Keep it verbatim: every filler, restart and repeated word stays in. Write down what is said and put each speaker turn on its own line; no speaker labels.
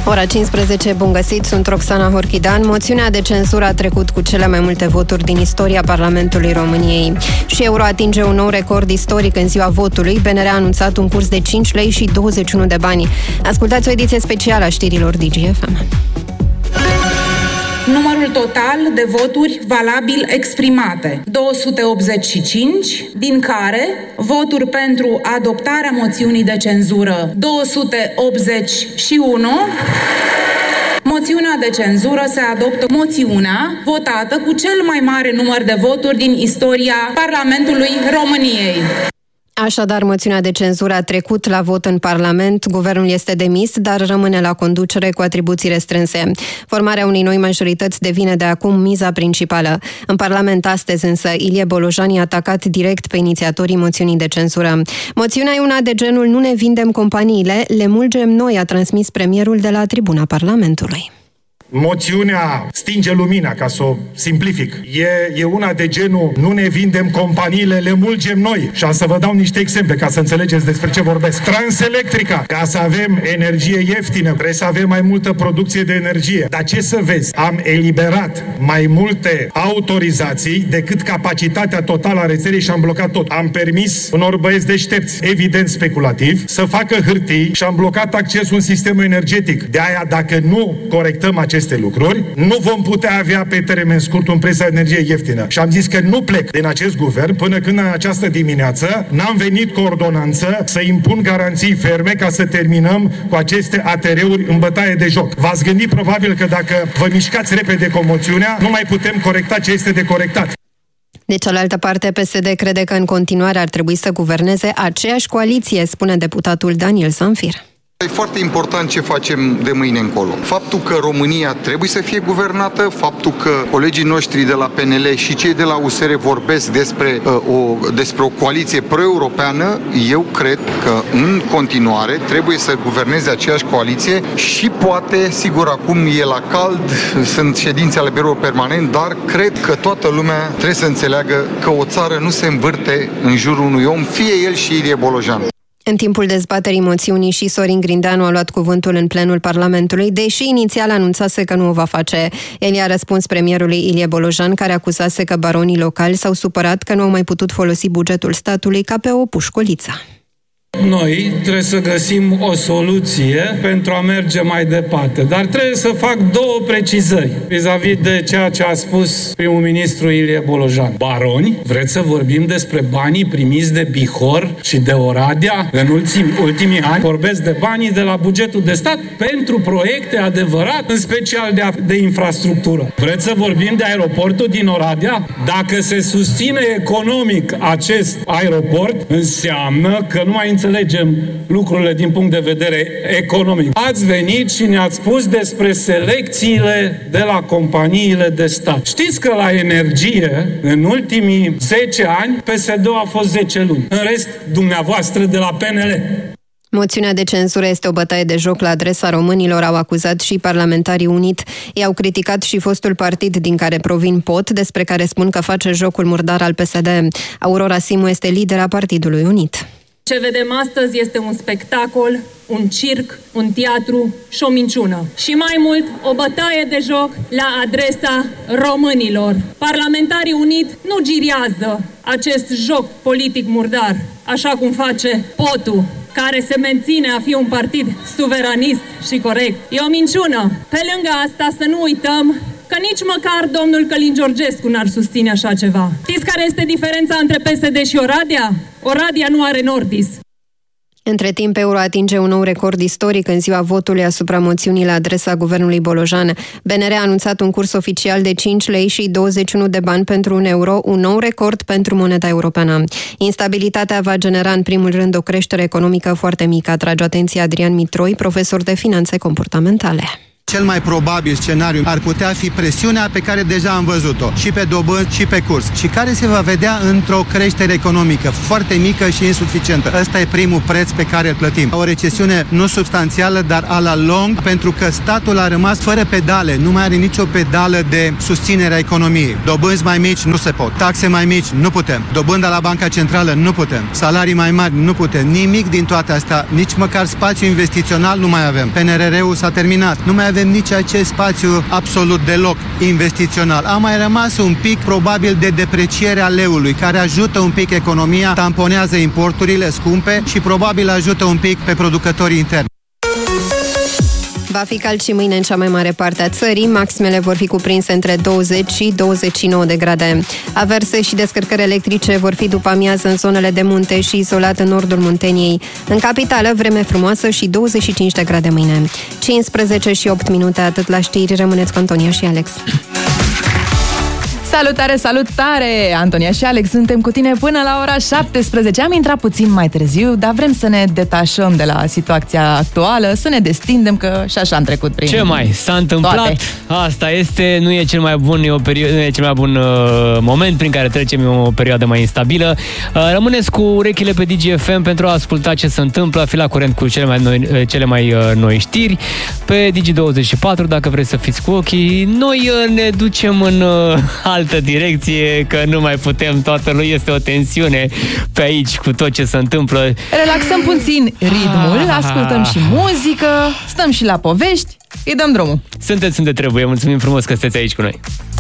Ora cincisprezece, bun găsit, sunt Roxana Horchidan. Moțiunea de cenzură a trecut cu cele mai multe voturi din istoria Parlamentului României. Și euro atinge un nou record istoric în ziua votului. B N R a anunțat un curs de cinci lei și douăzeci și unu de bani. Ascultați o ediție specială a știrilor D G F M.
Numărul total de voturi valabil exprimate, două sute optzeci și cinci, din care voturi pentru adoptarea moțiunii de cenzură, două sute optzeci și unu. Moțiunea de cenzură se adoptă moțiunea votată cu cel mai mare număr de voturi din istoria Parlamentului României.
Așadar, moțiunea de cenzură a trecut la vot în Parlament, guvernul este demis, dar rămâne la conducere cu atribuții restrânse. Formarea unei noi majorități devine de acum miza principală. În Parlament astăzi însă, Ilie Bolojan i-a atacat direct pe inițiatorii moțiunii de cenzură. Moțiunea e una de genul "nu ne vindem companiile, le mulgem noi", a transmis premierul de la tribuna Parlamentului.
Moțiunea stinge lumina, ca să o simplific. E, e una de genul "nu ne vindem companiile, le mulgem noi". Și am să vă dau niște exemple ca să înțelegeți despre ce vorbesc. Transelectrica, ca să avem energie ieftină, trebuie să avem mai multă producție de energie. Dar ce să vezi? Am eliberat mai multe autorizații decât capacitatea totală a rețelei și am blocat tot. Am permis unor băieți deștepți, evident speculativ, să facă hârtii și am blocat accesul în sistemul energetic. De aia, dacă nu corectăm acest aceste lucruri, nu vom putea avea pe termen scurt un preț la energie ieftină. Și am zis că nu plec din acest guvern până când în această dimineață n-am venit cu ordonanță să impun garanții ferme ca să terminăm cu aceste A T R-uri în bătaie de joc. V-ați gândit probabil că dacă vă mișcați repede cu moțiunea, nu mai putem corecta ce este de corectat.
De cealaltă parte, P S D crede că în continuare ar trebui să guverneze aceeași coaliție, spune deputatul Daniel Zamfir.
E foarte important ce facem de mâine încolo. Faptul că România trebuie să fie guvernată, faptul că colegii noștri de la P N L și cei de la U S R vorbesc despre, uh, o, despre o coaliție pro-europeană, eu cred că în continuare trebuie să guverneze aceeași coaliție și poate, sigur, acum e la cald, sunt ședințe ale biroului permanent, dar cred că toată lumea trebuie să înțeleagă că o țară nu se învârte în jurul unui om, fie el și Ilie Bolojan.
În timpul dezbaterii moțiunii și Sorin Grindeanu a luat cuvântul în plenul Parlamentului, deși inițial anunțase că nu o va face. El i-a răspuns premierului Ilie Bolojan, care acuzase că baronii locali s-au supărat că nu au mai putut folosi bugetul statului ca pe o pușcoliță.
Noi trebuie să găsim o soluție pentru a merge mai departe, dar trebuie să fac două precizări vis-a-vis de ceea ce a spus primul ministru Ilie Bolojan. Baroni, vreți să vorbim despre banii primiți de Bihor și de Oradea în ultimii, ultimii ani? Vorbesc de banii de la bugetul de stat pentru proiecte adevărat, în special de, de infrastructură. Vreți să vorbim de aeroportul din Oradea? Dacă se susține economic acest aeroport, înseamnă că nu mai înțelegem lucrurile din punct de vedere economic. Ați venit și ne-ați spus despre selecțiile de la companiile de stat. Știți că la energie, în ultimii zece ani, P S D-ul a fost zece luni. În rest, dumneavoastră de la P N L.
Moțiunea de cenzură este o bătaie de joc la adresa românilor, au acuzat și parlamentarii Unit. I-au criticat și fostul partid din care provin P O T, despre care spun că face jocul murdar al P S D. Aurora Simu este lidera Partidului Unit.
Ce vedem astăzi este un spectacol, un circ, un teatru și o minciună. Și mai mult, o bătaie de joc la adresa românilor. Parlamentarii Unit nu giriază acest joc politic murdar, așa cum face P O T-ul, care se menține a fi un partid suveranist și corect. E o minciună. Pe lângă asta, să nu uităm că nici măcar domnul Călin Georgescu n-ar susține așa ceva. Știți care este diferența între P S D și Oradea? Oradea nu are Nordis.
Între timp, euro atinge un nou record istoric în ziua votului asupra moțiunii la adresa guvernului Bolojan. B N R a anunțat un curs oficial de cinci lei și douăzeci și unu de bani pentru un euro, un nou record pentru moneda europeană. Instabilitatea va genera în primul rând o creștere economică foarte mică, atrage atenția Adrian Mitroi, profesor de finanțe comportamentale.
Cel mai probabil scenariu ar putea fi presiunea pe care deja am văzut-o și pe dobânzi și pe curs și care se va vedea într-o creștere economică foarte mică și insuficientă. Ăsta e primul preț pe care îl plătim. O recesiune nu substanțială, dar a la lung, pentru că statul a rămas fără pedale, nu mai are nicio pedală de susținere a economiei. Dobânzi mai mici nu se pot, taxe mai mici nu putem, dobânda la Banca Centrală nu putem, salarii mai mari nu putem, nimic din toate astea, nici măcar spațiu investițional nu mai avem. P N R R-ul s-a terminat, nu mai avem nici acest spațiu absolut deloc investițional. A mai rămas un pic probabil de depreciere a leului, care ajută un pic economia, tamponează importurile scumpe și probabil ajută un pic pe producătorii interni.
Va fi cald și mâine în cea mai mare parte a țării. Maximele vor fi cuprinse între douăzeci și douăzeci și nouă de grade. Averse și descărcări electrice vor fi după amiază în zonele de munte și izolat în nordul Munteniei. În capitală, vreme frumoasă și douăzeci și cinci de grade mâine. cincisprezece și opt minute, atât la știri. Rămâneți cu Antonia și Alex.
Salutare, salutare! Antonia și Alex, suntem cu tine până la ora șaptesprezece. Am intrat puțin mai târziu, dar vrem să ne detașăm de la situația actuală, să ne destindem, că și așa am trecut prin
Ce mai s-a întâmplat? Toate. Asta este, nu e cel mai bun, e o perio- nu e cel mai bun uh, moment prin care trecem, o perioadă mai instabilă. Uh, rămâneți cu urechile pe Digi F M pentru a asculta ce se întâmplă, a fi la curent cu cele mai noi, uh, cele mai uh, noi știri pe Digi douăzeci și patru, dacă vreți să fiți cu ochii. Noi uh, ne ducem în uh, altă direcție, că nu mai putem, toată lui este o tensiune pe aici cu tot ce se întâmplă.
Relaxăm puțin ritmul, ascultăm și muzică, stăm și la povești, îi dăm drumul.
Sunteți unde trebuie, mulțumim frumos că sunteți aici cu noi.